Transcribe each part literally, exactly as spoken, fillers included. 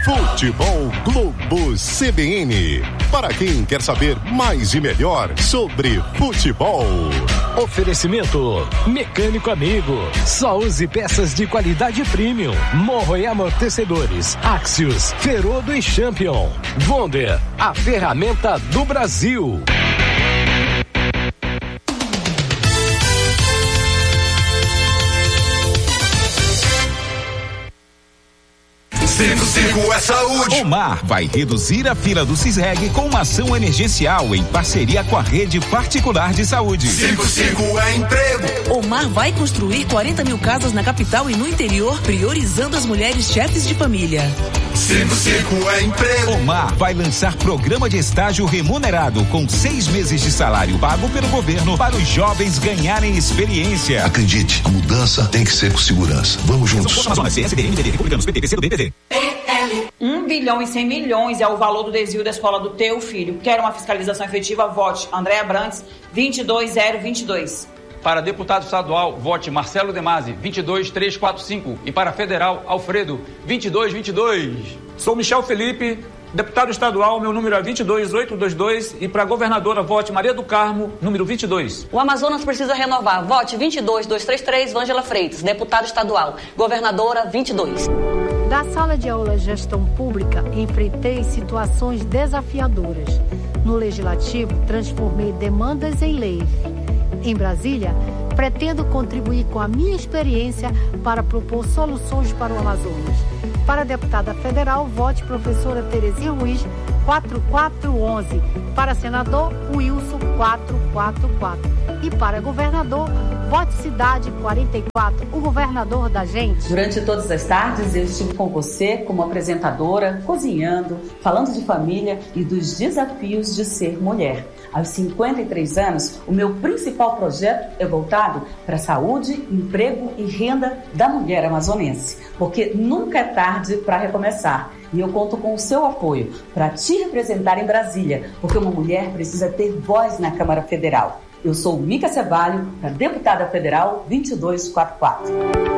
Futebol Globo C B N. Para quem quer saber mais e melhor sobre futebol. Oferecimento Mecânico Amigo. Só use peças de qualidade premium. Morro e amortecedores. Axios, Ferodo e Champion. Wonder, a ferramenta do Brasil. cinco cinco é saúde. Omar vai reduzir a fila do Cisreg com uma ação emergencial em parceria com a rede particular de saúde. cinco cinco é emprego. Omar vai construir quarenta mil casas na capital e no interior, priorizando as mulheres chefes de família. cinco cinco é emprego. Omar vai lançar programa de estágio remunerado com seis meses de salário pago pelo governo para os jovens ganharem experiência. Acredite, a mudança tem que ser com segurança. Vamos juntos. Um bilhão e cem milhões é o valor do desvio da escola do teu filho. Quer uma fiscalização efetiva? Vote Andréa Brandes, vinte e dois zero vinte e dois. Para deputado estadual, vote Marcelo Demasi, vinte e dois três quatro cinco. E para federal, Alfredo, vinte e dois vinte e dois. Sou Michel Felipe, deputado estadual, meu número é vinte e dois oito dois dois. E para governadora, vote Maria do Carmo, número vinte e dois. O Amazonas precisa renovar. Vote vinte e dois dois três três, Vângela Freitas, deputado estadual. Governadora, vinte e dois. Da sala de aula Gestão Pública, enfrentei situações desafiadoras. No Legislativo, transformei demandas em leis. Em Brasília, pretendo contribuir com a minha experiência para propor soluções para o Amazonas. Para a deputada federal, vote professora Terezinha Ruiz, quatro quatro um um. Para senador, Wilson, quatro quatro quatro. E para governador, vote Cidade quarenta e quatro, o governador da gente. Durante todas as tardes eu estive com você como apresentadora, cozinhando, falando de família e dos desafios de ser mulher. Aos cinquenta e três anos, o meu principal projeto é voltado para a saúde, emprego e renda da mulher amazonense, porque nunca é tarde para recomeçar. E eu conto com o seu apoio para te representar em Brasília, porque uma mulher precisa ter voz na Câmara Federal. Eu sou Mica Cebalho, para deputada federal vinte e dois quarenta e quatro.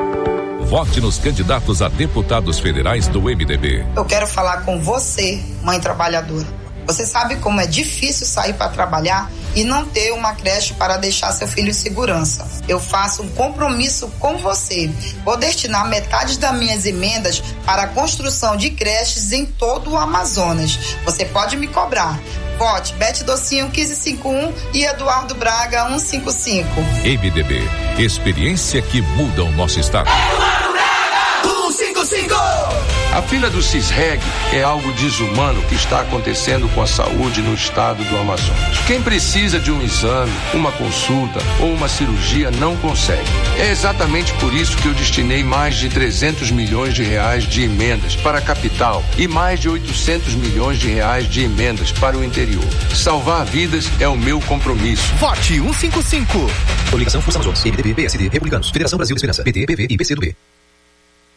Vote nos candidatos a deputados federais do M D B. Eu quero falar com você, mãe trabalhadora. Você sabe como é difícil sair para trabalhar e não ter uma creche para deixar seu filho em segurança. Eu faço um compromisso com você. Vou destinar metade das minhas emendas para a construção de creches em todo o Amazonas. Você pode me cobrar. Vote Bete Docinho quinze cinquenta e um e Eduardo Braga cento e cinquenta e cinco. M D B, experiência que muda o nosso estado. Eduardo Braga, cento e cinquenta e cinco. A fila do Cisreg é algo desumano que está acontecendo com a saúde no estado do Amazonas. Quem precisa de um exame, uma consulta ou uma cirurgia não consegue. É exatamente por isso que eu destinei mais de trezentos milhões de reais de emendas para a capital e mais de oitocentos milhões de reais de emendas para o interior. Salvar vidas é o meu compromisso. Vote cento e cinquenta e cinco. Coligação Força Amazonas, M D B, P S D, Republicanos, Federação Brasil da Esperança, P T, P V e P C do B.